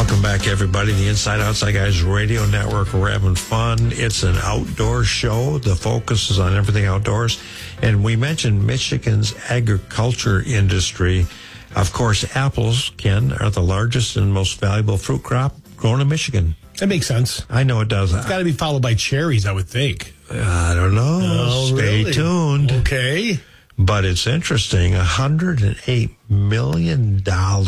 Welcome back, everybody. The Inside Outside Guys Radio Network. We're having fun. It's an outdoor show. The focus is on everything outdoors. And we mentioned Michigan's agriculture industry. Of course, apples, Ken, are the largest and most valuable fruit crop grown in Michigan. That makes sense. I know it does. It's got to be followed by cherries, I would think. I don't know. Oh, Stay really? tuned. Okay. But it's interesting. $108 million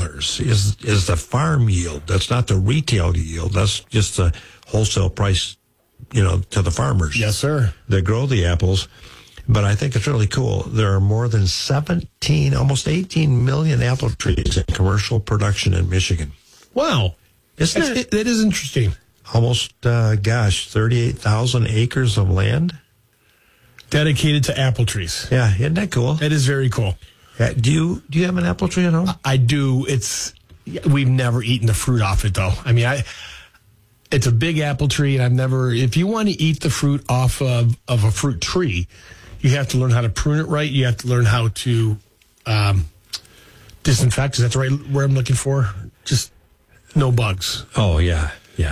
is the farm yield. That's not the retail yield. That's just the wholesale price, to the farmers. Yes, sir. That grow the apples. But I think it's really cool. There are more than almost 18 million apple trees in commercial production in Michigan. Wow. Isn't it? That is interesting. Almost, 38,000 acres of land. Dedicated to apple trees. Yeah, isn't that cool? That is very cool. Do you have an apple tree at home? I do. We've never eaten the fruit off it, though. I mean, it's a big apple tree, and if you want to eat the fruit off of a fruit tree, you have to learn how to prune it right. You have to learn how to disinfect. Is that the right word I'm looking for? Just no bugs. Oh, yeah.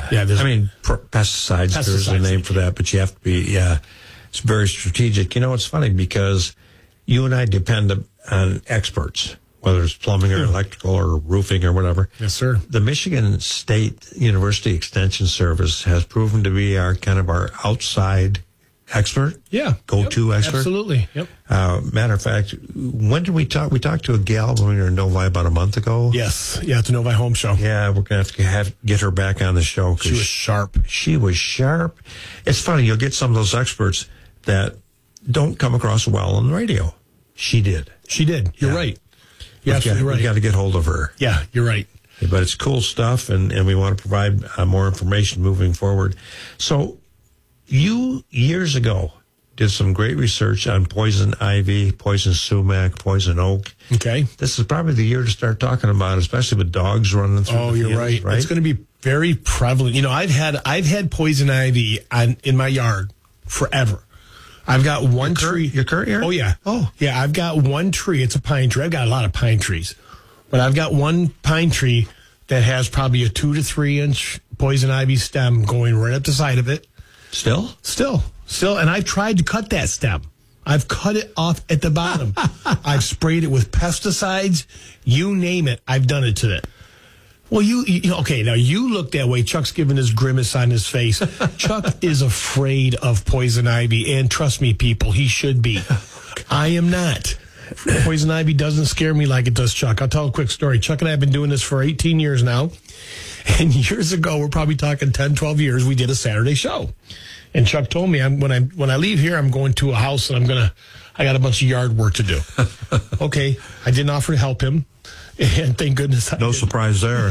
Pesticides, there's a name for that, but you have to be, it's very strategic. It's funny because you and I depend on experts, whether it's plumbing or electrical or roofing or whatever. Yes, sir. The Michigan State University Extension Service has proven to be our outside expert. Yeah. Go-to expert. Absolutely. Yep. Matter of fact, when did we talk? We talked to a gal when we were in Novi about a month ago. Yes. Yeah, at the Novi Home Show. Yeah, we're going to have to get her back on the show. She was sharp. She was sharp. It's funny. You'll get some of those experts that don't come across well on the radio. She did. You're right. You're absolutely right. We got to get hold of her. Yeah, you're right. But it's cool stuff, and we want to provide more information moving forward. So you, years ago, did some great research on poison ivy, poison sumac, poison oak. Okay. This is probably the year to start talking about it, especially with dogs running through the you're fields, right. It's going to be very prevalent. I've had poison ivy in my yard forever. I've got one tree. Your current yard? Oh, yeah. Oh. Yeah, I've got one tree. It's a pine tree. I've got a lot of pine trees. But I've got one pine tree that has probably a 2 to 3 inch poison ivy stem going right up the side of it. Still. And I've tried to cut that stem. I've cut it off at the bottom. I've sprayed it with pesticides. You name it. I've done it to it. Well, okay, now you look that way. Chuck's giving his grimace on his face. Chuck is afraid of poison ivy, and trust me, people, he should be. I am not. Poison ivy doesn't scare me like it does Chuck. I'll tell a quick story. Chuck and I have been doing this for 18 years now, and years ago, we're probably talking 10, 12 years, we did a Saturday show. And Chuck told me, when I leave here, I'm going to a house, and I got a bunch of yard work to do. Okay, I didn't offer to help him. And thank goodness I No didn't. surprise there.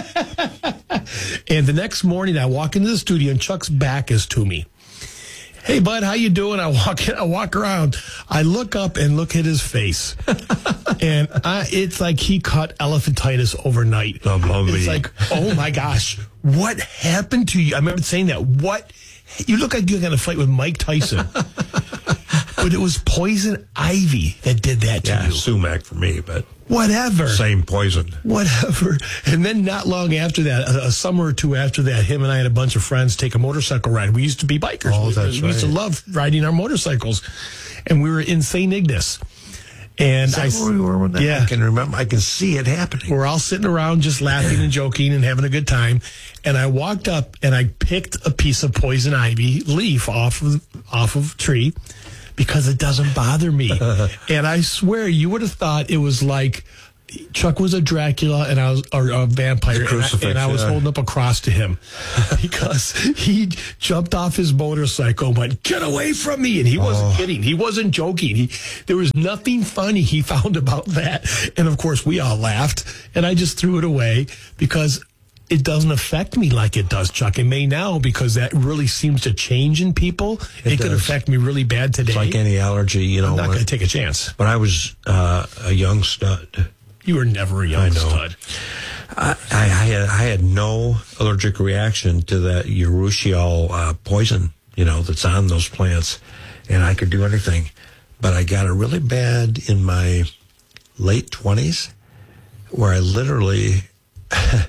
And the next morning, I walk into the studio, and Chuck's back is to me. Hey, bud, how you doing? I walk around. I look up and look at his face. And it's like he caught elephantitis overnight. It's like, oh, my gosh, what happened to you? I remember saying that. You look like you're going to fight with Mike Tyson. But it was poison ivy that did that to you. Sumac for me, but whatever. Same poison. Whatever. And then not long after that, a summer or two after that, him and I had a bunch of friends take a motorcycle ride. We used to be bikers. Oh, that's right. We used to love riding our motorcycles. And we were in St. Ignace. And Is that where we were when that? Yeah. I can remember. I can see it happening. We're all sitting around just laughing and joking and having a good time. And I walked up and I picked a piece of poison ivy leaf off of a tree because it doesn't bother me. And I swear you would have thought it was like Chuck was a Dracula and I was or a vampire, and I was holding up a cross to him because he jumped off his motorcycle and went, "Get away from me!" And he wasn't kidding. He wasn't joking. There was nothing funny he found about that. And of course, we all laughed, and I just threw it away because it doesn't affect me like it does Chuck. It may now because that really seems to change in people. It could affect me really bad today. It's like any allergy, you know. I'm not going to take a chance. When I was a young stud. You were never a young stud. I had no allergic reaction to that urushiol poison, you know, that's on those plants, and I could do anything. But I got it really bad in my late 20s, where I literally,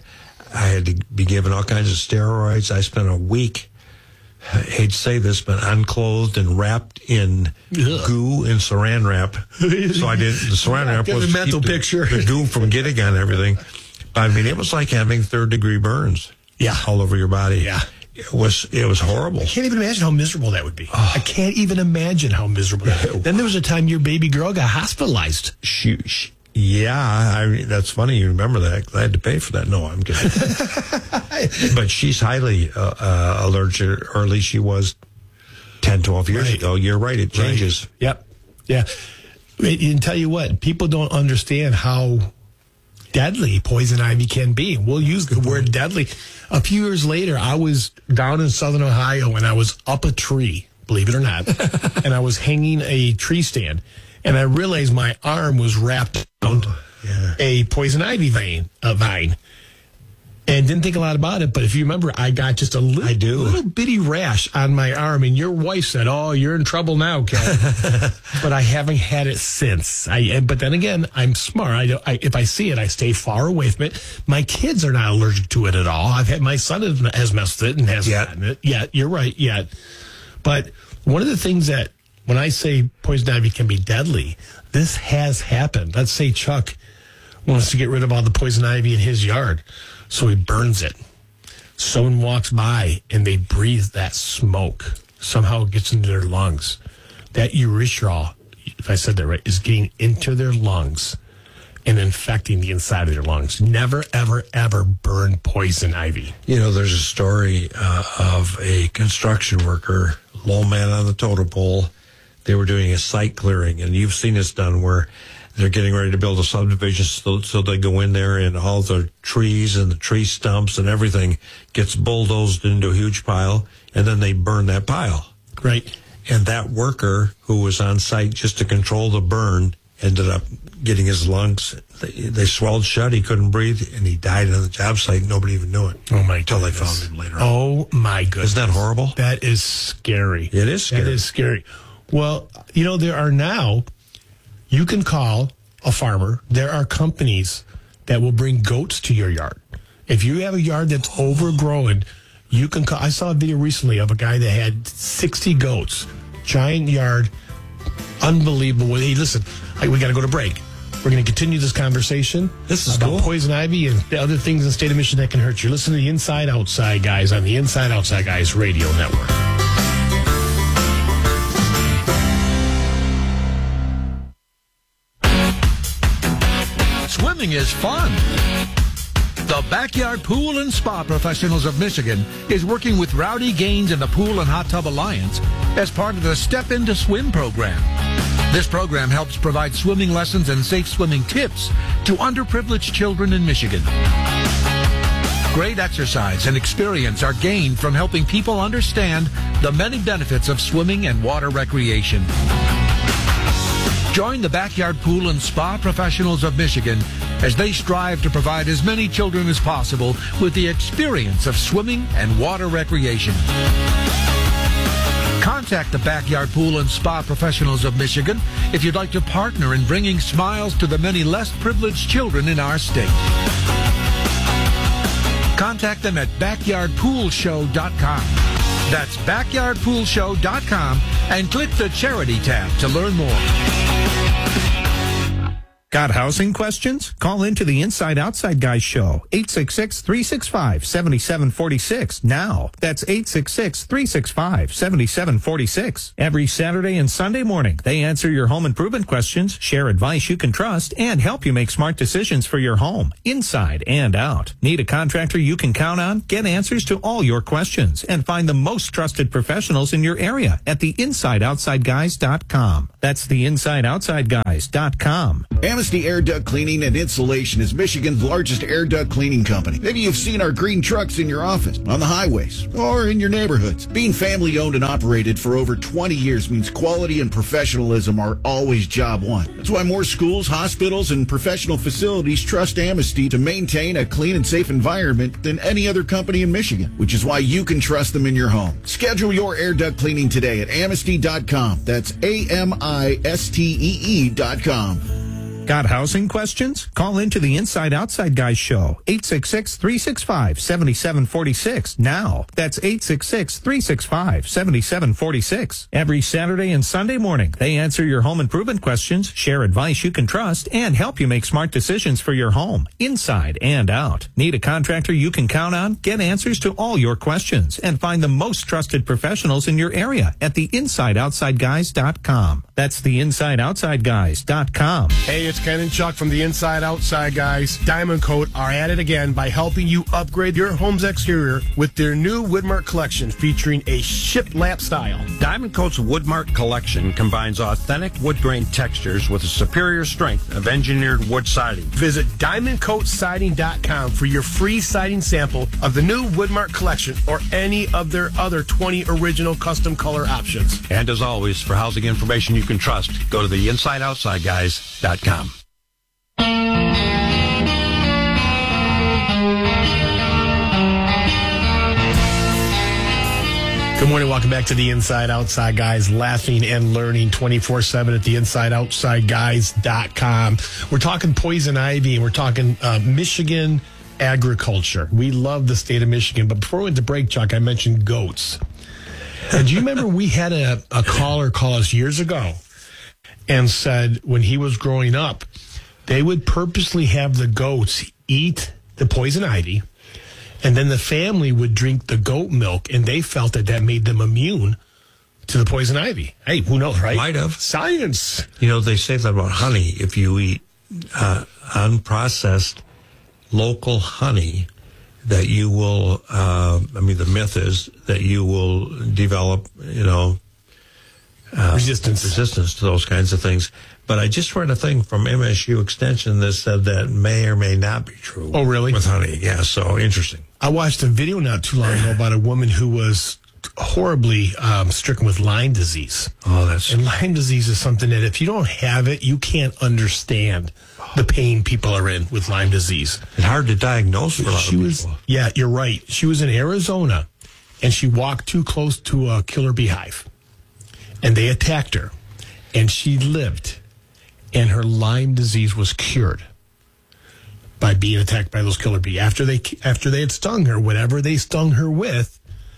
I had to be given all kinds of steroids. I spent a week, I hate to say this, but unclothed and wrapped in goo and saran wrap. So I did, the saran wrap was a mental picture. The goo from getting on everything. I mean, it was like having third-degree burns. Yeah. All over your body. Yeah. It was horrible. I can't even imagine how miserable that would be. I can't even imagine how miserable that would be. Then there was a time your baby girl got hospitalized. Yeah, that's funny you remember that, 'cause I had to pay for that. No, I'm kidding. But she's highly allergic, or at least she was 10, 12 years ago. You're right, it changes. Right. Yep. Yeah. And tell you what, people don't understand how deadly poison ivy can be. We'll use the word deadly. A few years later, I was down in southern Ohio and I was up a tree, believe it or not, and I was hanging a tree stand, and I realized my arm was wrapped around a poison ivy vine, and didn't think a lot about it. But if you remember, I got just a little bitty rash on my arm, and your wife said, "Oh, you're in trouble now, Ken." But I haven't had it since. But then again, I'm smart. If I see it, I stay far away from it. My kids are not allergic to it at all. My son has messed with it and hasn't gotten it. Yeah, you're right. Yeah, but one of the things that when I say poison ivy can be deadly, this has happened. Let's say Chuck wants to get rid of all the poison ivy in his yard. So he burns it. Someone walks by and they breathe that smoke. Somehow it gets into their lungs. That urethral, if I said that right, is getting into their lungs and infecting the inside of their lungs. Never, ever, ever burn poison ivy. You know, there's a story of a construction worker, low man on the totem pole. They were doing a site clearing, and you've seen this done where they're getting ready to build a subdivision, so they go in there and all the trees and the tree stumps and everything gets bulldozed into a huge pile, and then they burn that pile. Right. And that worker who was on site just to control the burn ended up getting his lungs, they swelled shut, he couldn't breathe, and he died on the job site. Nobody even knew it. Oh, my Until goodness. they found him later on. Oh, my goodness. Isn't that horrible? That is scary. It is scary. That is scary. Well, you know, there are now, you can call a farmer. There are companies that will bring goats to your yard. If you have a yard that's overgrown, you can call. I saw a video recently of a guy that had 60 goats, giant yard, unbelievable. Hey, listen, we got to go to break. We're going to continue this conversation. This is about cool. Poison ivy and the other things in the state of Michigan that can hurt you. Listen to the Inside Outside Guys on the Inside Outside Guys radio network. Swimming is fun. The Backyard Pool and Spa Professionals of Michigan is working with Rowdy Gaines and the Pool and Hot Tub Alliance as part of the Step Into Swim program. This program helps provide swimming lessons and safe swimming tips to underprivileged children in Michigan. Great exercise and experience are gained from helping people understand the many benefits of swimming and water recreation. Join the Backyard Pool and Spa Professionals of Michigan as they strive to provide as many children as possible with the experience of swimming and water recreation. Contact the Backyard Pool and Spa Professionals of Michigan if you'd like to partner in bringing smiles to the many less privileged children in our state. Contact them at backyardpoolshow.com. That's backyardpoolshow.com and click the charity tab to learn more. Got housing questions? Call into the Inside Outside Guys show, 866-365-7746 now. That's 866-365-7746. Every Saturday and Sunday morning, they answer your home improvement questions, share advice you can trust, and help you make smart decisions for your home, inside and out. Need a contractor you can count on? Get answers to all your questions and find the most trusted professionals in your area at theinsideoutsideguys.com. That's theinsideoutsideguys.com. Amnesty Air Duct Cleaning and Insulation is Michigan's largest air duct cleaning company. Maybe you've seen our green trucks in your office, on the highways, or in your neighborhoods. Being family owned and operated for over 20 years means quality and professionalism are always job one. That's why more schools, hospitals, and professional facilities trust Amnesty to maintain a clean and safe environment than any other company in Michigan, which is why you can trust them in your home. Schedule your air duct cleaning today at amnesty.com. That's AMISTEE.com. Got housing questions? Call into the Inside Outside Guys show, 866-365-7746 now. That's 866-365-7746. Every Saturday and Sunday morning, they answer your home improvement questions, share advice you can trust, and help you make smart decisions for your home, inside and out. Need a contractor you can count on? Get answers to all your questions and find the most trusted professionals in your area at theinsideoutsideguys.com. That's theinsideoutsideguys.com. Hey, it's Ken and Chuck from the Inside Outside Guys. Diamond Coat are at it again by helping you upgrade your home's exterior with their new Woodmark collection featuring a shiplap style. Diamond Coat's Woodmark collection combines authentic wood grain textures with a superior strength of engineered wood siding. Visit diamondcoatsiding.com for your free siding sample of the new Woodmark collection or any of their other 20 original custom color options. And as always, for housing information you can trust, go to theinsideoutsideguys.com. Good morning. Welcome back to the Inside Outside Guys, laughing and learning 24/7 at theinsideoutsideguys.com. We're talking poison ivy and we're talking Michigan agriculture. We love the state of Michigan. But before we went to break, Chuck, I mentioned goats. And do you remember we had a caller call us years ago and said when he was growing up, they would purposely have the goats eat the poison ivy, and then the family would drink the goat milk, and they felt that that made them immune to the poison ivy. Hey, who knows, right? Might have. Science. You know, they say that about honey. If you eat unprocessed local honey, that you will, the myth is that you will develop, resistance to those kinds of things. But I just read a thing from MSU Extension that said that may or may not be true. Oh, really? With honey, yeah, so interesting. I watched a video not too long ago about a woman who was horribly stricken with Lyme disease. Oh, And Lyme disease is something that if you don't have it, you can't understand the pain people are in with Lyme disease. It's hard to diagnose for a lot of people. Yeah, you're right. She was in Arizona, and she walked too close to a killer beehive, and they attacked her, and she lived, and her Lyme disease was cured by being attacked by those killer bees. After they had stung her, whatever they stung her with,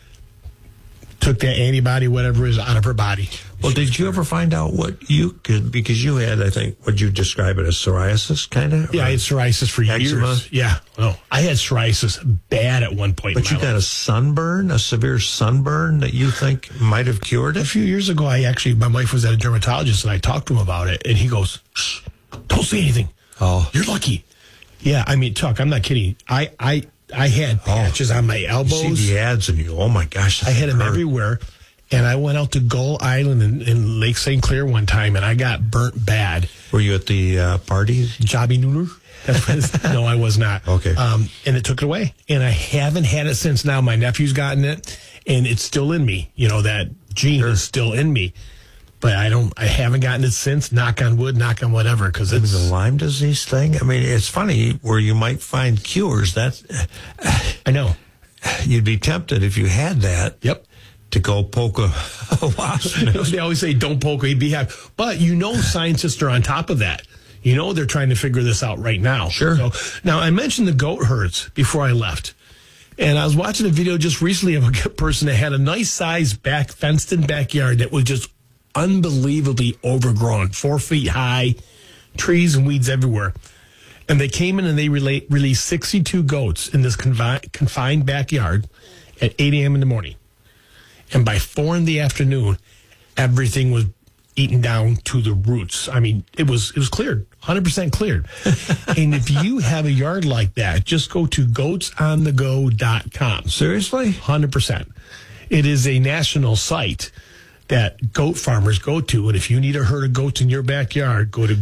took that antibody, whatever is out of her body. Well, did you ever find out what you could, because you had, I think, would you describe it as psoriasis, kind of? Yeah, I had psoriasis for eczema? years. Yeah, well, I had psoriasis bad at one point. But you got a sunburn, a severe sunburn that you think might have cured A it? few years ago, my wife was at a dermatologist, and I talked to him about it, and he goes, "Shh, don't say anything. Oh. You're lucky." Yeah, I mean, Chuck, I'm not kidding. I had patches on my elbows. You see the ads and you go, oh my gosh. I had them everywhere. And I went out to Gull Island in Lake St. Clair one time, and I got burnt bad. Were you at the parties? Jobby Nooner? That's what it's, no, I was not. Okay. And it took it away. And I haven't had it since. Now my nephew's gotten it, and it's still in me. That gene is still in me. But I haven't gotten it since. Knock on wood, knock on whatever, because it's The Lyme disease thing? I mean, it's funny where you might find cures. I know. You'd be tempted if you had that. Yep. To go poke a wasp. They always say don't poke a beehive. But scientists are on top of that. They're trying to figure this out right now. Sure. So, now, I mentioned the goat herds before I left. And I was watching a video just recently of a person that had a nice size fenced-in backyard that was just unbelievably overgrown, 4 feet high, trees and weeds everywhere. And they came in and they released 62 goats in this confined backyard at 8 a.m. in the morning. And by 4 in the afternoon, everything was eaten down to the roots. I mean, it was cleared, 100% cleared. And if you have a yard like that, just go to goatsonthego.com. Seriously? 100%. It is a national site that goat farmers go to. And if you need a herd of goats in your backyard, go to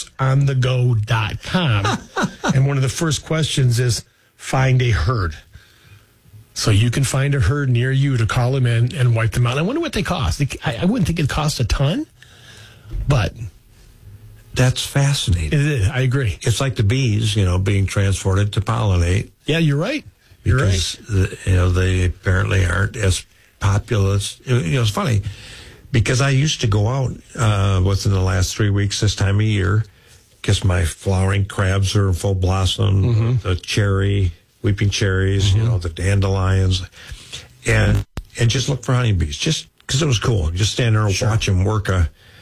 goatsonthego.com. And one of the first questions is find a herd. So you can find a herd near you to call them in and wipe them out. I wonder what they cost. I wouldn't think it costs a ton, but That's fascinating. it is. I agree. It's like the bees, being transported to pollinate. Yeah, you're right. You're right. Because, they apparently aren't as populous. It's funny because I used to go out within the last 3 weeks this time of year guess my flowering crabs are in full blossom, the cherry, weeping cherries, the dandelions, and just look for honeybees, just because it was cool. Just stand there and watch them work.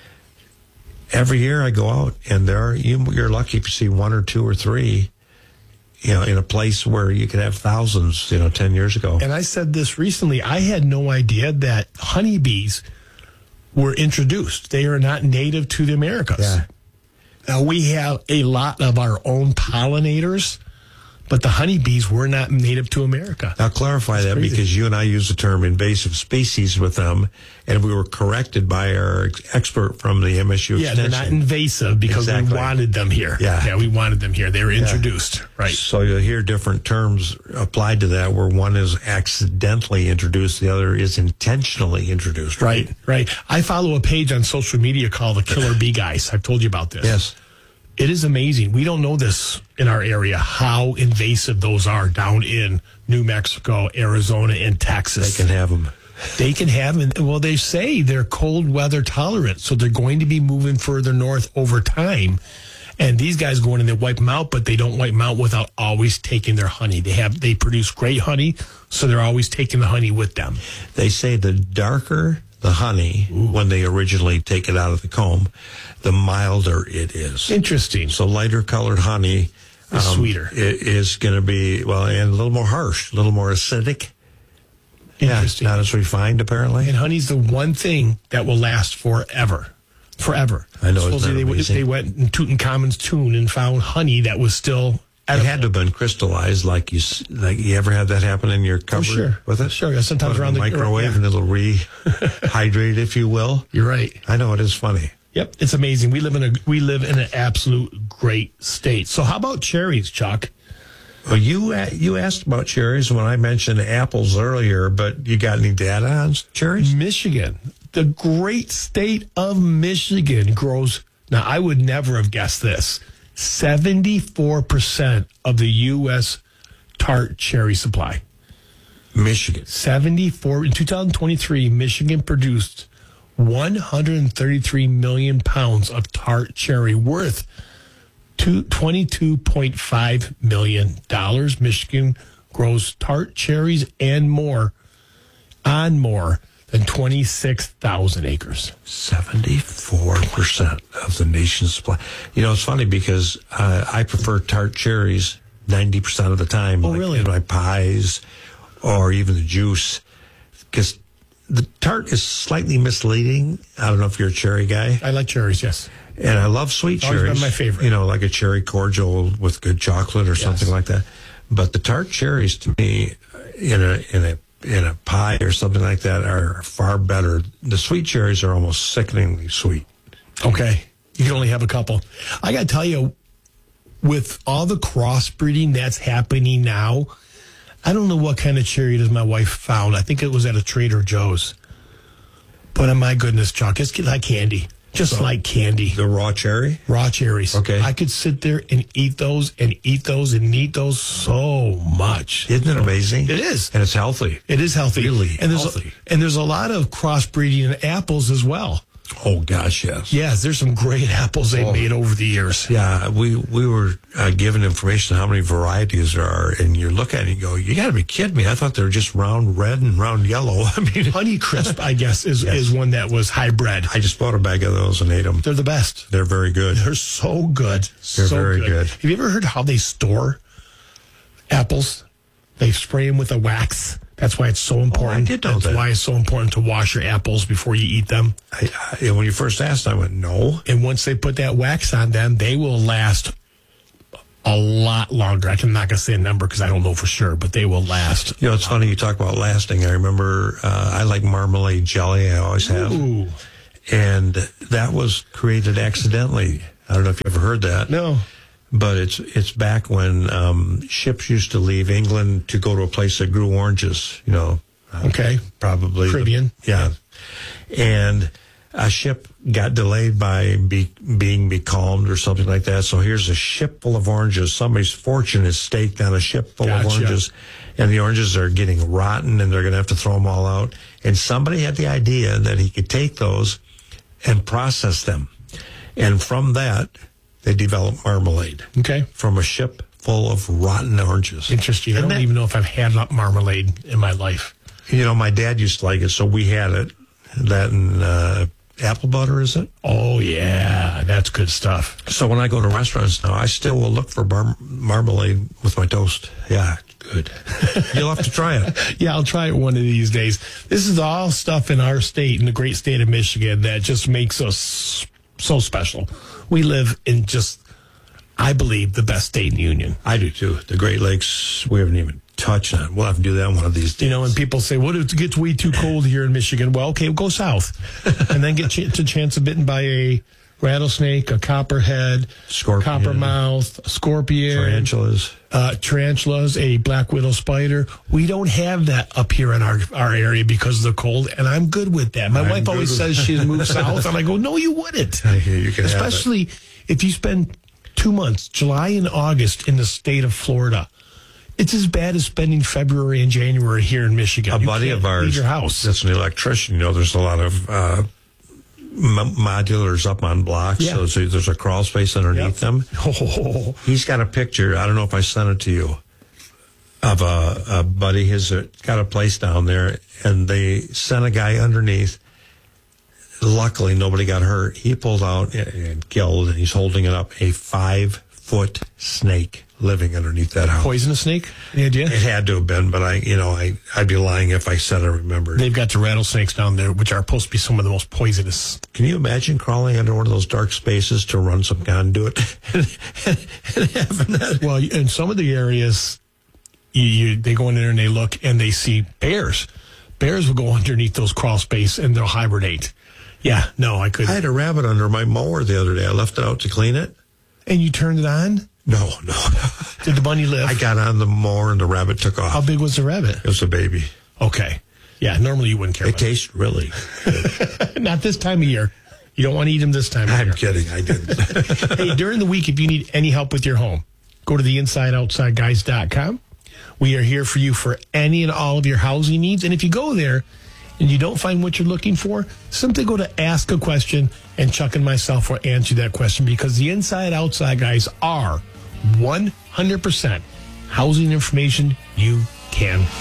Every year I go out, and you're lucky if you see one or two or three, in a place where you could have thousands, 10 years ago. And I said this recently. I had no idea that honeybees were introduced. They are not native to the Americas. Yeah. Now, we have a lot of our own pollinators, but the honeybees were not native to America. I'll clarify that crazy. because you and I use the term invasive species with them, and we were corrected by our expert from the MSU Yeah, they're Extension. not invasive because Exactly. we wanted them here. Yeah. We wanted them here. They were introduced, right? So you'll hear different terms applied to that, where one is accidentally introduced, the other is intentionally introduced. Right. I follow a page on social media called the Killer Bee Guys. I've told you about this. Yes. It is amazing. We don't know this in our area, how invasive those are down in New Mexico, Arizona, and Texas. They can have them. They can have them. Well, they say they're cold weather tolerant, so they're going to be moving further north over time. And these guys go in and they wipe them out, but they don't wipe them out without always taking their honey. They produce great honey, so they're always taking the honey with them. They say the darker the honey, when they originally take it out of the comb, the milder it is. Interesting. So lighter colored honey It's sweeter. It is going to be, and a little more harsh, a little more acidic. Interesting. Yeah, not as refined, apparently. And honey's the one thing that will last forever. Forever. I know, isn't Supposedly that amazing? they went in Tutankhamun's tomb and found honey that was still It edible. had to have been crystallized, like you ever had that happen in your cupboard sure. with it? Sure, yeah, sometimes Put it in around the- microwave yeah. and it'll rehydrate, if you will. You're right. I know, it is funny. Yep, it's amazing. We live in an absolute great state. So how about cherries, Chuck? Well, you asked about cherries when I mentioned apples earlier, but you got any data on cherries? Michigan, the great state of Michigan grows. Now, I would never have guessed this. 74% of the U.S. tart cherry supply. Michigan. 74 in 2023, Michigan produced 133 million pounds of tart cherry worth $22.5 million. Michigan grows tart cherries and more on more than 26,000 acres. 74% of the nation's supply. It's funny because I prefer tart cherries 90% of the time. Oh, really? In my pies or even the juice. Because the tart is slightly misleading. I don't know if you're a cherry guy. I like cherries, yes. And I love sweet Always cherries. been my favorite. Like a cherry cordial with good chocolate or something like that. But the tart cherries, to me, in a pie or something like that, are far better. The sweet cherries are almost sickeningly sweet. Okay. You can only have a couple. I got to tell you, with all the crossbreeding that's happening now, I don't know what kind of cherry it is my wife found. I think it was at a Trader Joe's. But my goodness, Chuck, it's like candy. Just like candy. The raw cherry? Raw cherries. Okay. I could sit there and eat those and eat those and eat those so much. Isn't it amazing? It is. And it's healthy. It is healthy. Really and healthy. There's a lot of crossbreeding in apples as well. Oh, gosh, yes. Yes, there's some great apples they've made over the years. Yeah, we were given information on how many varieties there are, and you look at it and you go, you got to be kidding me. I thought they were just round red and round yellow. I mean, Honeycrisp, I guess, is one that was hybrid. I just bought a bag of those and ate them. They're the best. They're very good. They're so good. They're so very good. Have you ever heard how they store apples? They spray them with a wax. That's why it's so important. did know That's that. why it's so important to wash your apples before you eat them. When you first asked, I went, no. And once they put that wax on them, they will last a lot longer. I'm not going to say a number because I don't know for sure, but they will last. It's funny you talk about lasting. I remember I like marmalade jelly. I always have. Ooh. And that was created accidentally. I don't know if you ever heard that. No. But it's back when ships used to leave England to go to a place that grew oranges, Okay. probably. Caribbean. Yeah. And a ship got delayed by being becalmed or something like that. So here's a ship full of oranges. Somebody's fortune is staked on a ship full of Gotcha. oranges. And the oranges are getting rotten and they're going to have to throw them all out. And somebody had the idea that he could take those and process them. And from that, they develop marmalade Okay. from a ship full of rotten oranges. Interesting. I Isn't don't that- even know if I've had marmalade in my life. You know, my dad used to like it, so we had it. That and apple butter, is it? Oh, yeah. That's good stuff. So when I go to restaurants now, I still will look for marmalade with my toast. Yeah, good. You'll have to try it. Yeah, I'll try it one of these days. This is all stuff in our state, in the great state of Michigan, that just makes us so special. We live in just, I believe, the best state in the union. I do too. The Great Lakes, we haven't even touched on. We'll have to do that one of these days. You know, and people say, "What if it gets way too cold here in Michigan?" Well, okay, we'll go south, and then get to chance of bitten by a rattlesnake, a copperhead, Scorpion. coppermouth, a scorpion, tarantulas. a black widow spider. We don't have that up here in our area because of the cold, and I'm good with that. My wife always says she's moved south, and I go, "No, you wouldn't." I hear you can have it. Especially if you spend 2 months, July and August, in the state of Florida. It's as bad as spending February and January here in Michigan. A You buddy can't of ours, leave your house. that's an electrician. You know, there's a lot of modulars up on blocks. Yeah. So there's a crawl space underneath them. Oh, He's got a picture. I don't know if I sent it to you, of a buddy. His got a place down there, and they sent a guy underneath. Luckily, nobody got hurt. He pulled out and killed, and he's holding it up, a 5-foot snake living underneath that house. poisonous snake? Any idea? It had to have been, but I'd be lying if I said I remembered. They've got the rattlesnakes down there, which are supposed to be some of the most poisonous. Can you imagine crawling under one of those dark spaces to run some conduit and having that? Well, in some of the areas, they go in there and they look and they see bears. Bears will go underneath those crawl space and they'll hibernate. Yeah, no, I couldn't. I had a rabbit under my mower the other day. I left it out to clean it. And you turned it on? No. Did the bunny live? I got on the mower and the rabbit took off. How big was the rabbit? It was a baby. Okay. Yeah, normally you wouldn't care It about tastes really. it. Not this time of year. You don't want to eat them this time of I'm year. kidding. I didn't. Hey, during the week, if you need any help with your home, go to the InsideOutsideGuys.com. We are here for you for any and all of your housing needs. And if you go there and you don't find what you're looking for, simply go to Ask a Question, and Chuck and myself will answer that question, because the Inside Outside Guys are 100% housing information you can